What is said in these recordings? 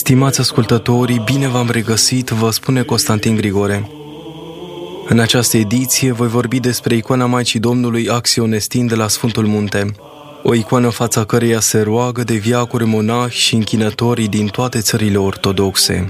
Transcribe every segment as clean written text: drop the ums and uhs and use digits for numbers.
Stimați ascultătorii, bine v-am regăsit, vă spune Constantin Grigore. În această ediție voi vorbi despre icoana Maicii Domnului Axionestin de la Sfântul Munte, o icoană în fața căreia se roagă de veacuri monahi și închinătorii din toate țările ortodoxe.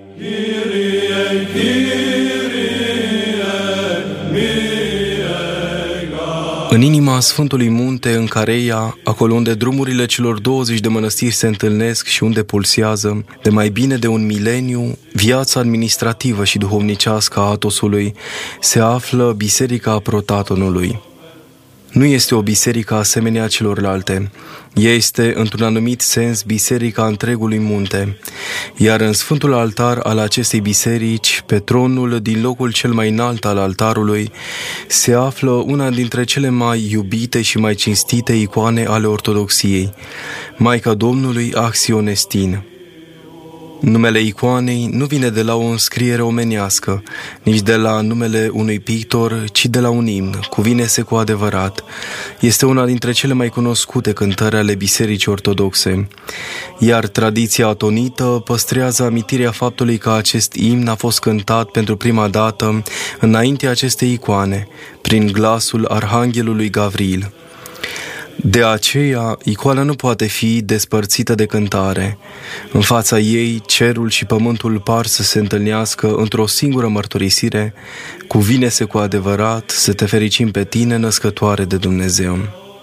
În inima Sfântului Munte, în Careia, acolo unde drumurile celor 20 de mănăstiri se întâlnesc și unde pulsează, de mai bine de un mileniu, viața administrativă și duhovnicească a Atosului, se află Biserica Protatonului. Nu este o biserică asemenea celorlalte. Ea este, într-un anumit sens, biserica întregului munte. Iar în Sfântul Altar al acestei biserici, pe tronul din locul cel mai înalt al altarului, se află una dintre cele mai iubite și mai cinstite icoane ale ortodoxiei, Maica Domnului Axionestin. Numele icoanei nu vine de la o înscriere omenească, nici de la numele unui pictor, ci de la un imn, cuvine-se cu adevărat. Este una dintre cele mai cunoscute cântări ale Bisericii Ortodoxe, iar tradiția atonită păstrează amintirea faptului că acest imn a fost cântat pentru prima dată înaintea acestei icoane, prin glasul Arhanghelului Gavril. De aceea, icoana nu poate fi despărțită de cântare. În fața ei, cerul și pământul par să se întâlnească într-o singură mărturisire: cuvine-se cu adevărat să te fericim pe tine, născătoare de Dumnezeu.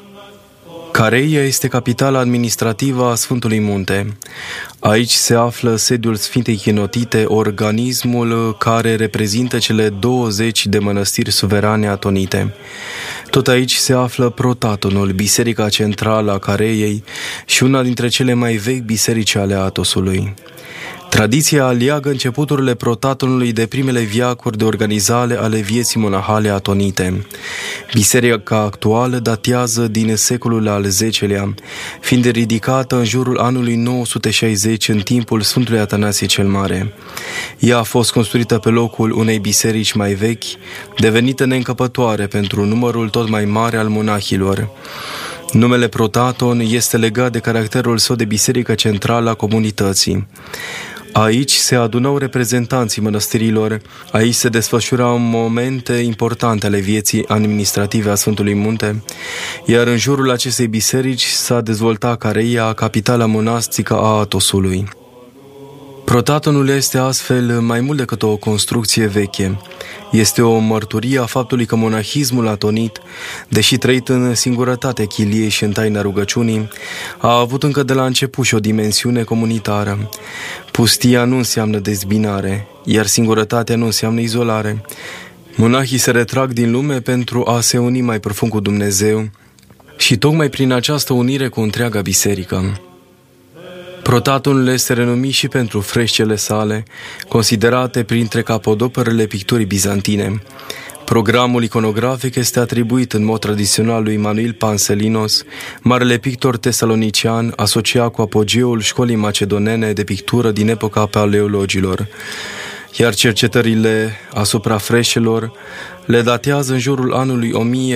Careia este capitala administrativă a Sfântului Munte. Aici se află sediul Sfintei Chinotite, organismul care reprezintă cele 20 de mănăstiri suverane atonite. Tot aici se află Protatonul, biserica centrală a Careiei și una dintre cele mai vechi biserici ale Atosului. Tradiția aleagă începuturile Protatonului de primele veacuri de organizare ale vieții monahale atonite. Biserica actuală datează din secolul al X-lea, fiind ridicată în jurul anului 960 în timpul Sfântului Atanasie cel Mare. Ea a fost construită pe locul unei biserici mai vechi, devenită neîncăpătoare pentru numărul tot mai mare al monahilor. Numele Protaton este legat de caracterul său de biserică centrală a comunității. Aici se adunau reprezentanții mănăstirilor, aici se desfășurau momente importante ale vieții administrative a Sfântului Munte, iar în jurul acestei biserici s-a dezvoltat Careia, capitala monastică a Atosului. Protatonul este astfel mai mult decât o construcție veche. Este o mărturie a faptului că monahismul atonit, deși trăit în singurătatea chiliei și în taina rugăciunii, a avut încă de la început și o dimensiune comunitară. Pustia nu înseamnă dezbinare, iar singurătatea nu înseamnă izolare. Monahii se retrag din lume pentru a se uni mai profund cu Dumnezeu și tocmai prin această unire cu întreaga biserică. Protatonul este renumit și pentru frescele sale, considerate printre capodoperele picturii bizantine. Programul iconografic este atribuit în mod tradițional lui Manuel Panselinos, marele pictor tesalonician asociat cu apogeul școlii macedonene de pictură din epoca paleologilor, iar cercetările asupra freșelor le datează în jurul anului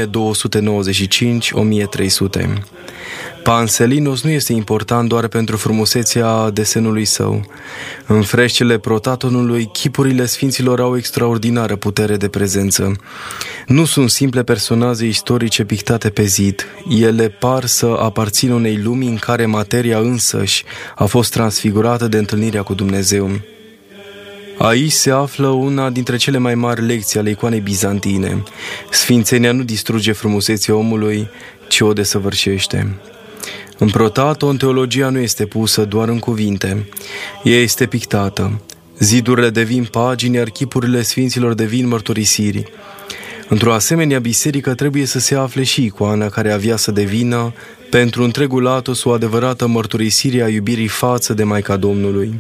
1295-1300. Panselinos nu este important doar pentru frumusețea desenului său. În freșcele Protatonului, chipurile sfinților au extraordinară putere de prezență. Nu sunt simple personaje istorice pictate pe zid. Ele par să aparțină unei lumi în care materia însăși a fost transfigurată de întâlnirea cu Dumnezeu. Aici se află una dintre cele mai mari lecții ale icoanei bizantine. Sfințenia nu distruge frumusețea omului, ci o desăvârșește. În Protaton, teologia nu este pusă doar în cuvinte. Ea este pictată. Zidurile devin pagini, iar chipurile sfinților devin mărturisiri. Într-o asemenea biserică trebuie să se afle și icoana care avea să devină, pentru întregul Atos, o adevărată mărturisire a iubirii față de Maica Domnului.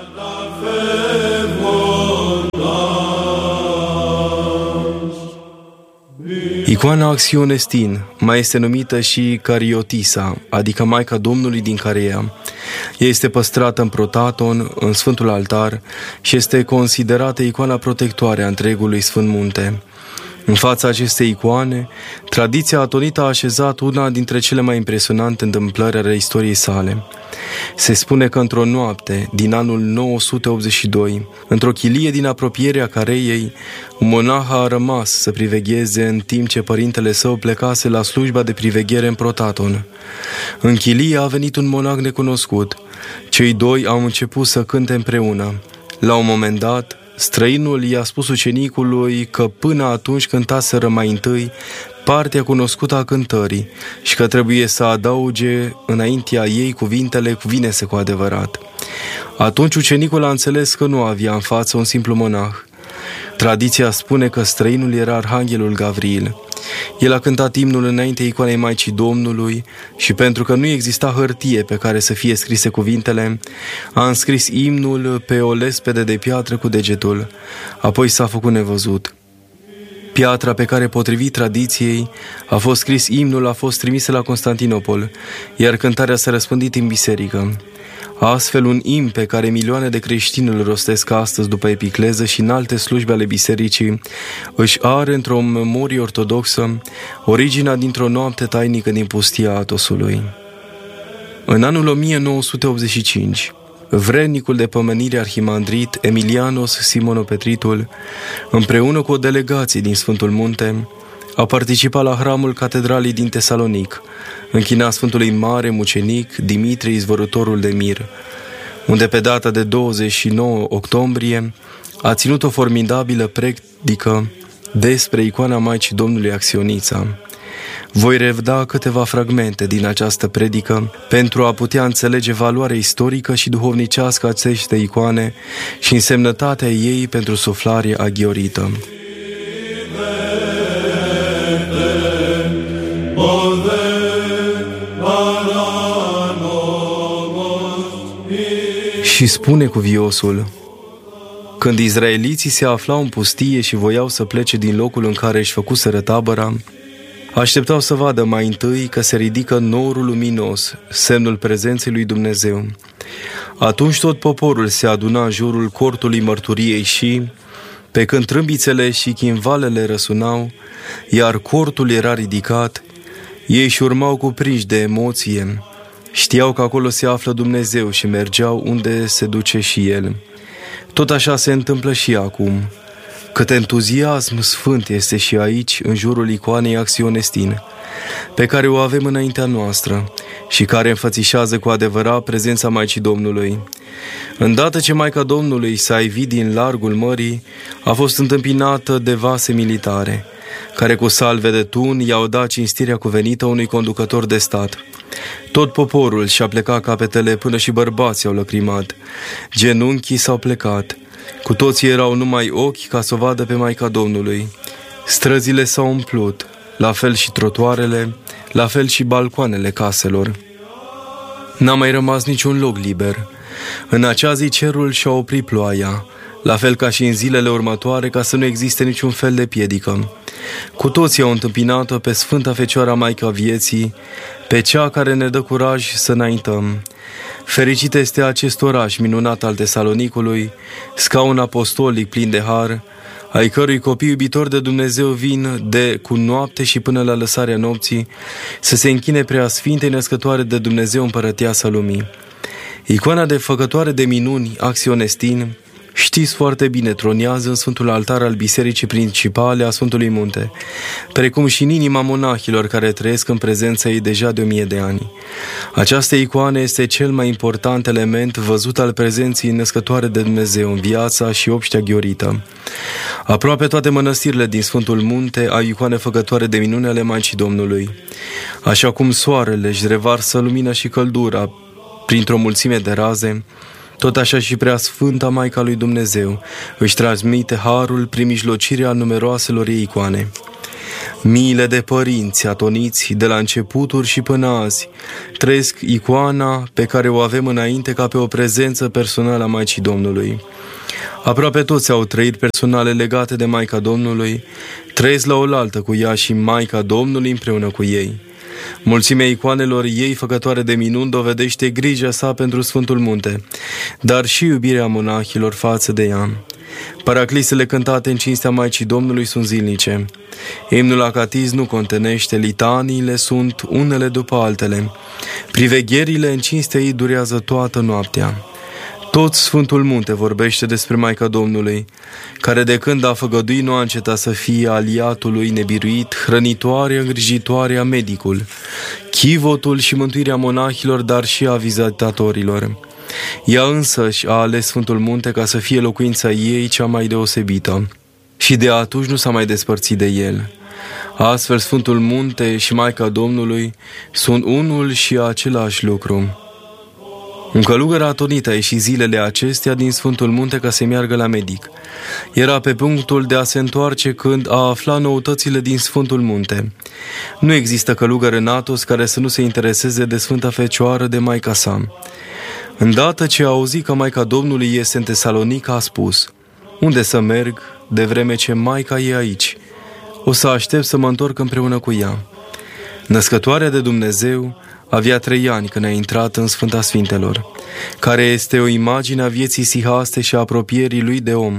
Icoana Axionestin mai este numită și Cariotisa, adică Maica Domnului din Careia. Ea este păstrată în Protaton, în Sfântul Altar, și este considerată icoana protectoare a întregului Sfânt Munte. În fața acestei icoane, tradiția atonită a așezat una dintre cele mai impresionante întâmplări ale istoriei sale. Se spune că într-o noapte din anul 982, într-o chilie din apropierea Careiei, un monah a rămas să privegheze în timp ce părintele său plecase la slujba de priveghere în Protaton. În chilie a venit un monah necunoscut. Cei doi au început să cânte împreună. La un moment dat, străinul i-a spus ucenicului că până atunci cântaseră mai întâi partea cunoscută a cântării și că trebuie să adauge înaintea ei cuvintele "cuvine-se cu adevărat". Atunci ucenicul a înțeles că nu avea în față un simplu monah. Tradiția spune că străinul era Arhanghelul Gavril. El a cântat imnul înaintea icoanei Maicii Domnului și pentru că nu exista hârtie pe care să fie scrise cuvintele, a înscris imnul pe o lespede de piatră cu degetul, apoi s-a făcut nevăzut. Piatra pe care, potrivit tradiției, a fost scris imnul a fost trimisă la Constantinopol, iar cântarea s-a răspândit în biserică. Astfel, un imn pe care milioane de creștini îl rostesc astăzi după epicleză și în alte slujbe ale bisericii, își are într-o memorie ortodoxă originea dintr-o noapte tainică din pustia Atosului. În anul 1985, vrednicul de pomenire arhimandrit Emilianos Simonopetritul, împreună cu o delegație din Sfântul Munte, a participat la hramul catedralei din Tesalonic, închina Sfântului Mare Mucenic Dimitrie Izvorătorul de Mir, unde pe data de 29 octombrie a ținut o formidabilă predică despre icoana Maicii Domnului Acționița. Voi revda câteva fragmente din această predică pentru a putea înțelege valoarea istorică și duhovnicească a acestei icoane și însemnătatea ei pentru suflarea aghiorită. Și spune cuviosul: când izraeliții se aflau în pustie și voiau să plece din locul în care își făcuseră tabăra, așteptau să vadă mai întâi că se ridică norul luminos, semnul prezenței lui Dumnezeu. Atunci tot poporul se aduna în jurul cortului mărturiei și, pe când trâmbițele și chimvalele răsunau, iar cortul era ridicat, ei își urmau cuprinși de emoție. Știau că acolo se află Dumnezeu și mergeau unde se duce și El. Tot așa se întâmplă și acum. Cât entuziasm sfânt este și aici, în jurul icoanei Acționestin, pe care o avem înaintea noastră și care înfățișează cu adevărat prezența Maicii Domnului. Îndată ce Maica Domnului s-a ivit din largul mării, a fost întâmpinată de vase militare, care cu salve de tun i-au dat cinstirea cuvenită unui conducător de stat. Tot poporul și-a plecat capetele, până și bărbații au lăcrimat. Genunchii s-au plecat. Cu toții erau numai ochi ca să o vadă pe Maica Domnului. Străzile s-au umplut, la fel și trotuarele, la fel și balcoanele caselor. N-a mai rămas niciun loc liber. În acea zi cerul și-a oprit ploaia, la fel ca și în zilele următoare, ca să nu existe niciun fel de piedică. Cu toții au întâmpinat-o pe Sfânta Fecioara Maica Vieții, pe cea care ne dă curaj să înaintăm. Fericit este acest oraș minunat al Tesalonicului, scaun apostolic plin de har, ai cărui copii iubitori de Dumnezeu vin de cu noapte și până la lăsarea nopții să se închine prea Sfintei Născătoare de Dumnezeu Împărăteasa Lumii. Icoana de făcătoare de minuni Acționestin, știți foarte bine, tronează în Sfântul Altar al Bisericii Principale a Sfântului Munte, precum și în inima monahilor care trăiesc în prezența ei deja de 1000 de ani. Această icoană este cel mai important element văzut al prezenței născătoare de Dumnezeu în viața și obștea ghiorită. Aproape toate mănăstirile din Sfântul Munte au icoane făcătoare de minuni ale Maicii Domnului. Așa cum soarele își revarsă lumina și căldura printr-o mulțime de raze, tot așa și Preasfânta Maica lui Dumnezeu își transmite harul prin mijlocirea numeroaselor ei icoane. Miile de părinți atoniți de la începuturi și până azi trăiesc icoana pe care o avem înainte ca pe o prezență personală a Maicii Domnului. Aproape toți au trăiri personale legate de Maica Domnului, trăiesc la oaltă cu ea și Maica Domnului împreună cu ei. Mulțimea icoanelor ei făcătoare de minuni dovedește grija sa pentru Sfântul Munte, dar și iubirea monahilor față de ea. Paraclisele cântate în cinstea Maicii Domnului sunt zilnice. Imnul acatis nu contenește, litaniile sunt unele după altele. Privegherile în cinstea ei durează toată noaptea. Tot Sfântul Munte vorbește despre Maica Domnului, care de când a făgăduit nu a încetat să fie aliatul lui nebiruit, hrănitoare, îngrijitoare a medicul, chivotul și mântuirea monahilor, dar și a vizitatorilor. Ea însăși a ales Sfântul Munte ca să fie locuința ei cea mai deosebită și de atunci nu s-a mai despărțit de el. Astfel, Sfântul Munte și Maica Domnului sunt unul și același lucru. Un călugăr atonit a ieșit zilele acestea din Sfântul Munte ca să meargă la medic. Era pe punctul de a se întoarce când a aflat noutățile din Sfântul Munte. Nu există călugăr în Atos care să nu se intereseze de Sfânta Fecioară, de Maica sa. Îndată ce a auzit că Maica Domnului este în Tesalonica, a spus: unde să merg, de vreme ce Maica e aici? O să aștept să mă întorc împreună cu ea. Născătoarea de Dumnezeu avea 3 ani când a intrat în Sfânta Sfintelor, care este o imagine a vieții sihaste și a apropierii lui de om.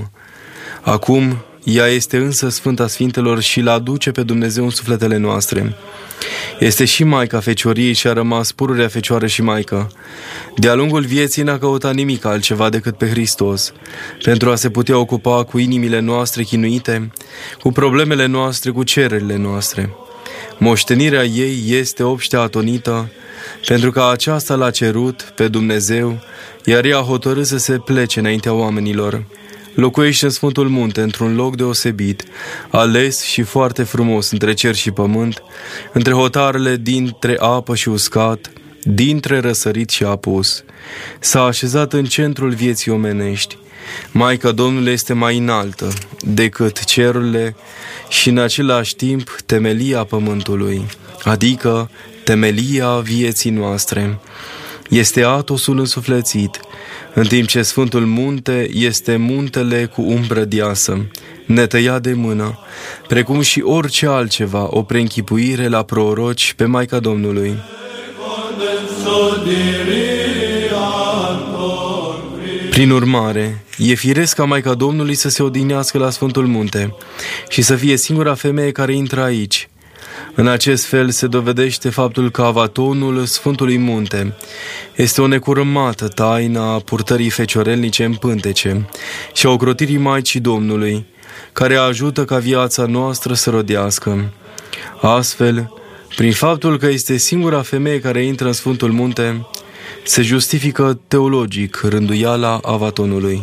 Acum, ea este însă Sfânta Sfintelor și îl aduce pe Dumnezeu în sufletele noastre. Este și Maica Fecioriei și a rămas pururea Fecioară și Maică. De-a lungul vieții n-a căutat nimic altceva decât pe Hristos, pentru a se putea ocupa cu inimile noastre chinuite, cu problemele noastre, cu cererile noastre. Moștenirea ei este obștea atonită, pentru că aceasta l-a cerut pe Dumnezeu, iar ea a hotărât să se plece înaintea oamenilor. Locuiește în Sfântul Munte, într-un loc deosebit, ales și foarte frumos între cer și pământ, între hotarele dintre apă și uscat, dintre răsărit și apus. S-a așezat în centrul vieții omenești. Maica Domnului este mai înaltă decât cerurile și în același timp temelia pământului, adică temelia vieții noastre. Este Atosul însuflețit, în timp ce Sfântul Munte este muntele cu umbră deasă, netăiat de mână, precum și orice altceva, o preînchipuire la proroci pe Maica Domnului. Prin urmare, e firesc ca Maica Domnului să se odihnească la Sfântul Munte și să fie singura femeie care intră aici. În acest fel se dovedește faptul că avatonul Sfântului Munte este o necurmată taină a purtării feciorelnice în pântece și a ocrotirii Maicii Domnului, care ajută ca viața noastră să rodească. Astfel, prin faptul că este singura femeie care intră în Sfântul Munte, se justifică teologic rânduiala avatonului.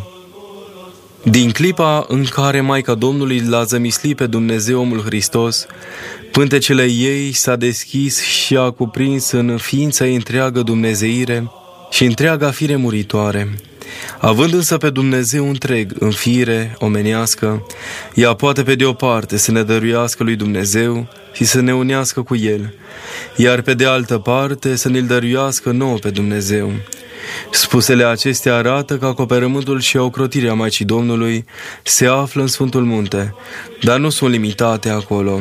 Din clipa în care Maica Domnului l-a zămislit pe Dumnezeu omul Hristos, pântecele ei s-a deschis și a cuprins în ființa ei întreagă dumnezeire și întreaga fire muritoare. Având însă pe Dumnezeu întreg în fire omenească, ea poate pe de o parte să ne dăruiască lui Dumnezeu și să ne unească cu El, iar pe de altă parte să ne-L dăruiască nouă pe Dumnezeu. Spusele acestea arată că acoperământul și ocrotirea Maicii Domnului se află în Sfântul Munte, dar nu sunt limitate acolo.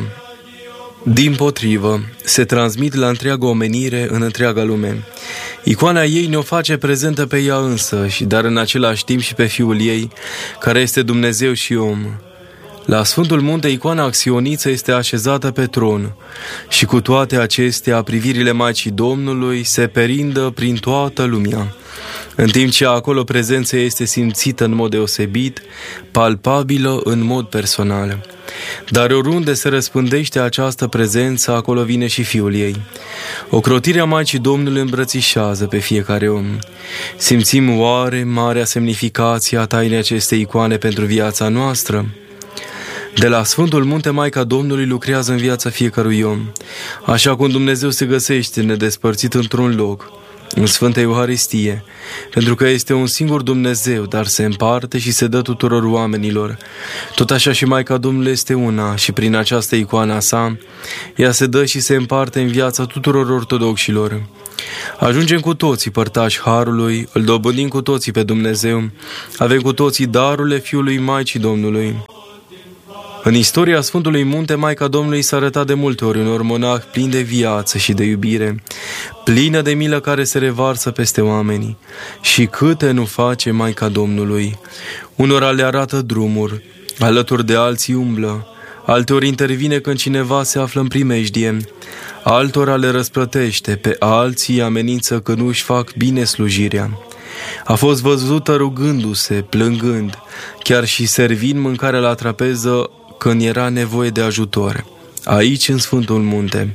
Dimpotrivă, se transmit la întreaga omenire în întreaga lume. Icoana ei ne-o face prezentă pe ea însăși, dar în același timp și pe Fiul ei, care este Dumnezeu și om. La Sfântul Munte, icoana axioniță este așezată pe tron și cu toate acestea, privirile Maicii Domnului se perindă prin toată lumea, în timp ce acolo prezența este simțită în mod deosebit, palpabilă în mod personal. Dar oriunde se răspândește această prezență, acolo vine și Fiul ei. Ocrotirea Maicii Domnului îmbrățișează pe fiecare om. Simțim oare marea semnificație a tainei acestei icoane pentru viața noastră? De la Sfântul Munte, Maica Domnului lucrează în viața fiecărui om, așa cum Dumnezeu se găsește nedespărțit într-un loc, în Sfânta Euharistie, pentru că este un singur Dumnezeu, dar se împarte și se dă tuturor oamenilor. Tot așa și Maica Domnului este una și prin această icoana sa, ea se dă și se împarte în viața tuturor ortodoxilor. Ajungem cu toții părtași Harului, îl dobândim cu toții pe Dumnezeu, avem cu toții darurile Fiului Maicii Domnului. În istoria Sfântului Munte, Maica Domnului s-a arătat de multe ori unor monahi plini de viață și de iubire, plină de milă care se revarsă peste oameni. Și câte nu face Maica Domnului! Unora le arată drumuri, alături de alții umblă, alteori intervine când cineva se află în primejdie, altora le răsplătește, pe alții amenință că nu își fac bine slujirea. A fost văzută rugându-se, plângând, chiar și servind mâncarea la trapeză când era nevoie de ajutor, aici în Sfântul Munte.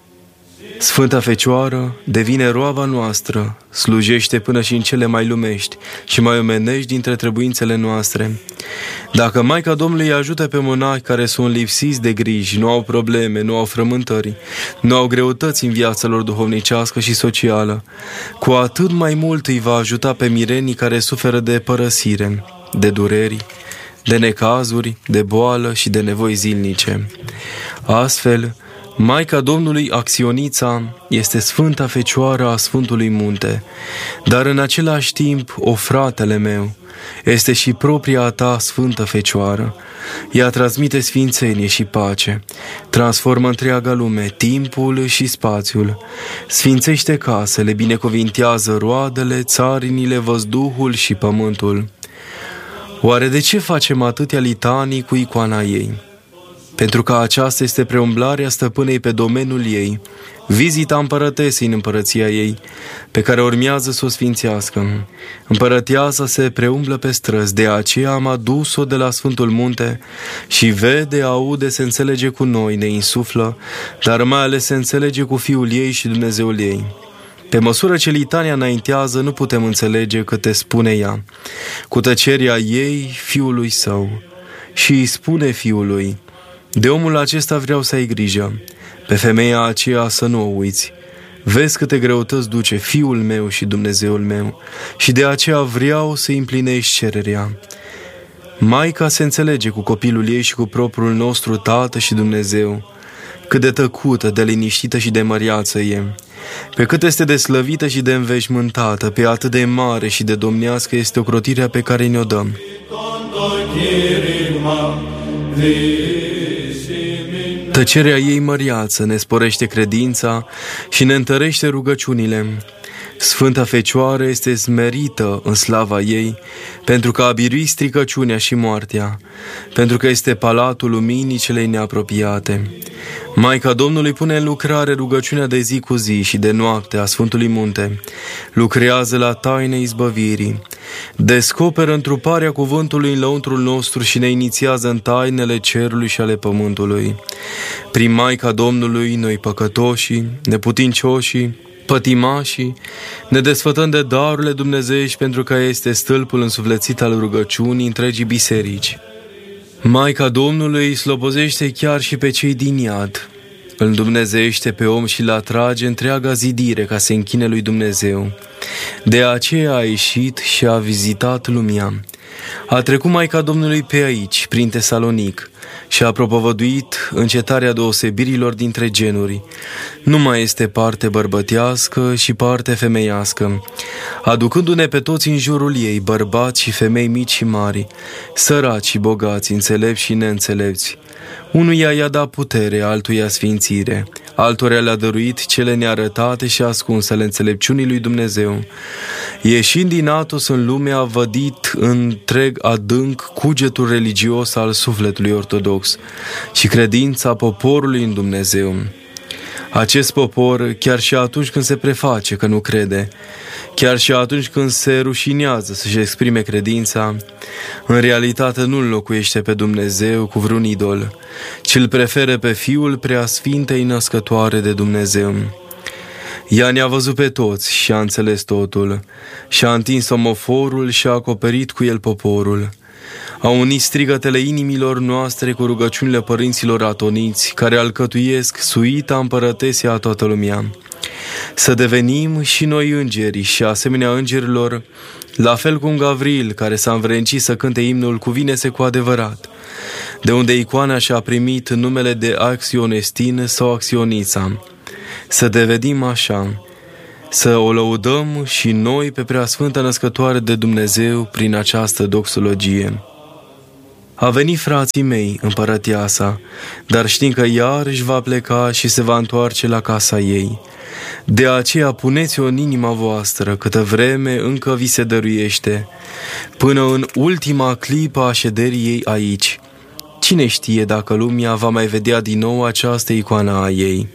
Sfânta Fecioară devine roava noastră, slujește până și în cele mai lumești și mai omenești dintre trebuințele noastre. Dacă Maica Domnului îi ajută pe monahi care sunt lipsiți de griji, nu au probleme, nu au frământări, nu au greutăți în viața lor duhovnicească și socială, cu atât mai mult îi va ajuta pe mirenii care suferă de părăsire, de dureri, de necazuri, de boală și de nevoi zilnice. Astfel, Maica Domnului Acționița este Sfânta Fecioară a Sfântului Munte, dar în același timp, o fratele meu, este și propria ta Sfântă Fecioară. Ea transmite sfințenie și pace, transformă întreaga lume, timpul și spațiul, sfințește casele, binecuvintează roadele, țarinile, văzduhul și pământul. Oare de ce facem atâtea litanii cu icoana ei? Pentru că aceasta este preumblarea stăpânei pe domeniul ei, vizita împărătesei în împărăția ei, pe care urmează să o sfințească. Împărăteasa se preumblă pe străzi, de aceea am adus-o de la Sfântul Munte și vede, aude, se înțelege cu noi, ne insuflă, dar mai ales se înțelege cu Fiul ei și Dumnezeul ei. Pe măsură ce litania înaintează, nu putem înțelege câte spune ea. Cu tăcerea ei, Fiului Său, și îi spune Fiului: de omul acesta vreau să ai grijă, pe femeia aceea să nu o uiți. Vezi câte greutăți duce Fiul meu și Dumnezeul meu și de aceea vreau să împlinești cererea. Maica se înțelege cu copilul ei și cu propriul nostru Tată și Dumnezeu. Cât de tăcută, de liniștită și de măriață e. Pe cât este de slăvită și de înveșmântată, pe atât de mare și de domnească este ocrotirea pe care ne-o dăm. Tăcerea ei măriață ne sporește credința și ne întărește rugăciunile. Sfânta Fecioară este smerită în slava ei, pentru că a birui stricăciunea și moartea, pentru că este palatul luminii celei neapropiate. Maica Domnului pune în lucrare rugăciunea de zi cu zi și de noapte a Sfântului Munte, lucrează la taine izbăvirii, descoperă întruparea cuvântului în lăuntrul nostru și ne inițiază în tainele cerului și ale pământului. Prin Maica Domnului, noi păcătoșii, neputincioșii, pătimașii, ne desfătăm de darurile dumnezeiești pentru că este stâlpul însuflețit al rugăciunii întregii biserici. Maica Domnului îi slobozește chiar și pe cei din iad, îl îndumnezeiește pe om și îl atrage întreaga zidire ca să închine lui Dumnezeu. De aceea a ieșit și a vizitat lumea. A trecut Maica Domnului pe aici, prin Tesalonic, și a propovăduit încetarea deosebirilor dintre genuri. Nu mai este parte bărbătească și parte femeiască, aducându-ne pe toți în jurul ei, bărbați și femei mici și mari, săraci și bogați, înțelepți și neînțelepți. Unuia i-a dat putere, altuia sfințire, altora le-a dăruit cele nearătate și ascunse ale înțelepciunii lui Dumnezeu. Ieșind din Atos în lume, a vădit întreg adânc cugetul religios al sufletului ortodox și credința poporului în Dumnezeu. Acest popor, chiar și atunci când se preface că nu crede, chiar și atunci când se rușinează să-și exprime credința, în realitate nu înlocuiește pe Dumnezeu cu vreun idol, ci îl preferă pe Fiul Preasfintei Născătoare de Dumnezeu. Ea ne-a văzut pe toți și a înțeles totul, și-a întins omoforul și a acoperit cu el poporul. A unit strigătele inimilor noastre cu rugăciunile părinților atoniți, care alcătuiesc suita împărătesea a toată lumea. Să devenim și noi îngeri și asemenea îngerilor, la fel cum Gavril, care s-a învrednicit să cânte imnul Cuvine-se cu adevărat, de unde icoana și-a primit numele de Acționestin sau Acționița. Să devenim așa, să o lăudăm și noi pe Preasfânta Născătoare de Dumnezeu prin această doxologie. A venit frații mei, împărătia sa, dar știm că iar își va pleca și se va întoarce la casa ei. De aceea puneți-o în inima voastră, câtă vreme încă vi se dăruiește, până în ultima clipă a șederii ei aici. Cine știe dacă lumea va mai vedea din nou această icoană a ei?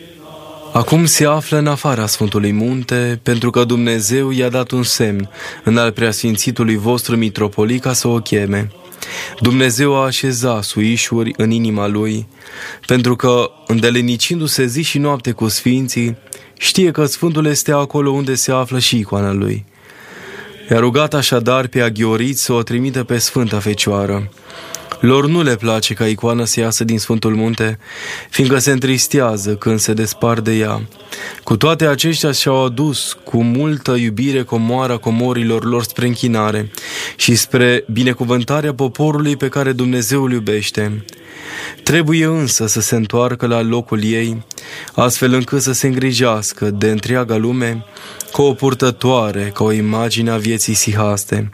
Acum se află în afara Sfântului Munte, pentru că Dumnezeu i-a dat un semn în al preasfințitului vostru mitropolit ca să o cheme. Dumnezeu a așezat suișuri în inima lui, pentru că, îndelenicindu-se zi și noapte cu sfinții, știe că Sfântul este acolo unde se află și icoana lui. I-a rugat așadar pe aghioriți să o trimită pe Sfânta Fecioară. Lor nu le place ca icoana să iasă din Sfântul Munte, fiindcă se întristează când se despart de ea. Cu toate acestea și-au adus cu multă iubire comoara comorilor lor spre închinare și spre binecuvântarea poporului pe care Dumnezeu îl iubește. Trebuie însă să se întoarcă la locul ei, astfel încât să se îngrijească de întreaga lume ca o purtătoare, ca o imagine a vieții sihaste.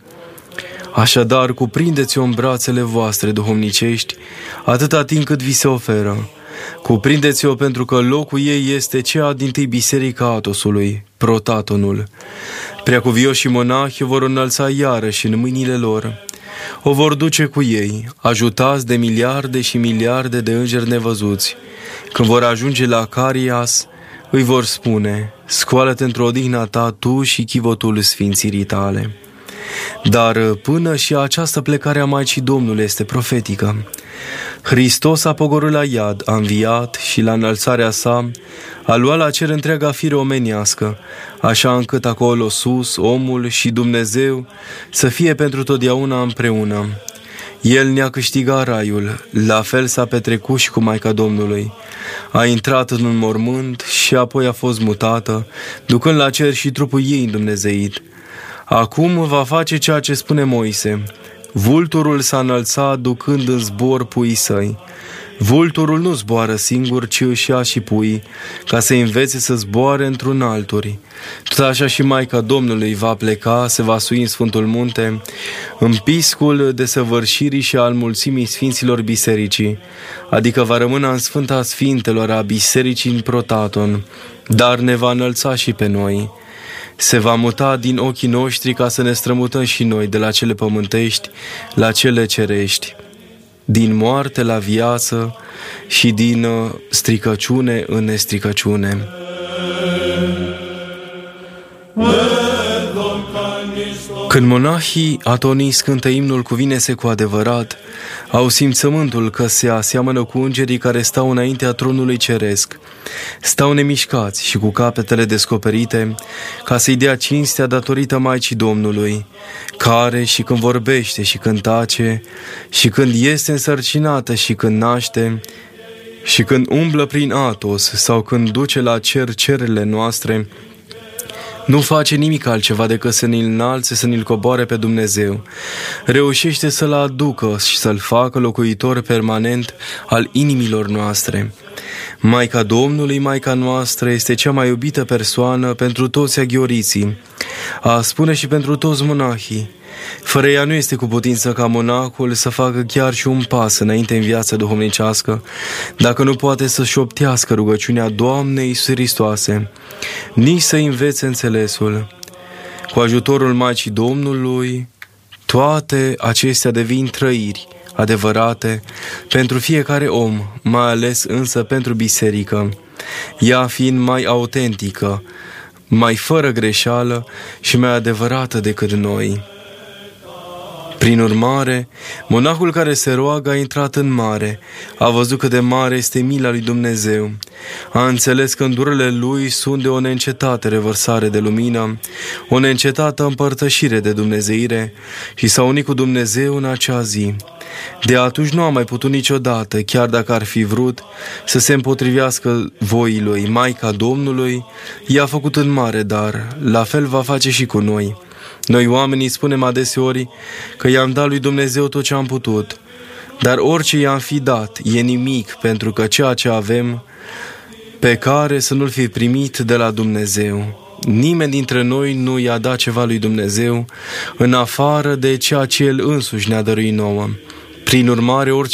Așadar, cuprindeți-o în brațele voastre duhovnicești, atâta timp cât vi se oferă. Cuprindeți-o pentru că locul ei este cea dintâi biserica Atosului, Protatonul. Preacuvioșii monahi o vor înălța iarăși în mâinile lor. O vor duce cu ei, ajutați de miliarde și miliarde de îngeri nevăzuți. Când vor ajunge la Carias, îi vor spune: scoală-te într-o odihna ta tu și chivotul sfințirii tale. Dar până și această plecare a Maicii Domnului este profetică. Hristos a pogorât la iad, a înviat și la înălțarea sa a luat la cer întreaga fire omenească, așa încât acolo sus omul și Dumnezeu să fie pentru totdeauna împreună. El ne-a câștigat raiul, la fel s-a petrecut și cu Maica Domnului. A intrat în un mormânt și apoi a fost mutată, ducând la cer și trupul ei îndumnezeit. Acum va face ceea ce spune Moise. Vulturul s-a înălțat ducând în zbor puii săi. Vulturul nu zboară singur, ci își ia și puii, ca să învețe să zboare într-un alturi. Tot așa și Maica Domnului va pleca, se va sui în Sfântul Munte, în piscul desăvârșirii și al mulțimii Sfinților Bisericii, adică va rămâne în Sfânta Sfintelor a Bisericii în Protaton, dar ne va înălța și pe noi. Se va muta din ochii noștri ca să ne strămutăm și noi de la cele pământești la cele cerești, din moarte la viață și din stricăciune în nestricăciune. Când monahii atonii cântă imnul Cuvine-se cu adevărat, au simțământul că se aseamănă cu îngerii care stau înaintea tronului ceresc. Stau nemișcați și cu capetele descoperite, ca să-i dea cinstea datorită Maicii Domnului, care și când vorbește și când tace, și când este însărcinată și când naște, și când umblă prin Atos sau când duce la cer cererile noastre, nu face nimic altceva decât să ne-l înalțe, să ne-l coboare pe Dumnezeu. Reușește să-l aducă și să-l facă locuitor permanent al inimilor noastre. Maica Domnului, Maica noastră, este cea mai iubită persoană pentru toți aghioriții, a spune și pentru toți monahii. Fără ea nu este cu putință ca monahul să facă chiar și un pas înainte în viața duhovnicească, dacă nu poate să-și optească rugăciunea Doamnei Iisuse Hristoase, nici să învețe înțelesul. Cu ajutorul Maicii Domnului, toate acestea devin trăiri adevărate pentru fiecare om, mai ales însă pentru biserică, ea fiind mai autentică, mai fără greșeală și mai adevărată decât noi. Prin urmare, monahul care se roagă a intrat în mare, a văzut cât de mare este mila lui Dumnezeu, a înțeles că îndurările lui sunt de o neîncetată revărsare de lumină, o neîncetată împărtășire de dumnezeire și s-a unit cu Dumnezeu în acea zi. De atunci nu a mai putut niciodată, chiar dacă ar fi vrut, să se împotrivească voii lui. Maica Domnului i-a făcut în mare dar, la fel va face și cu noi. Noi oamenii spunem adeseori că i-am dat lui Dumnezeu tot ce am putut, dar orice i-am fi dat e nimic, pentru că ceea ce avem, pe care să nu-l fi primit de la Dumnezeu. Nimeni dintre noi nu i-a dat ceva lui Dumnezeu în afară de ceea ce El însuși ne-a dăruit nouă. Prin urmare, orice